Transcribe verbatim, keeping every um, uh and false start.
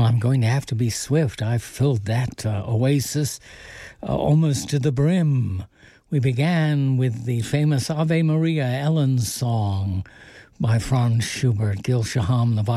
Well, I'm going to have to be swift. I've filled that uh, oasis uh, almost to the brim. We began with the famous Ave Maria Ellen song by Franz Schubert, Gil Shaham, the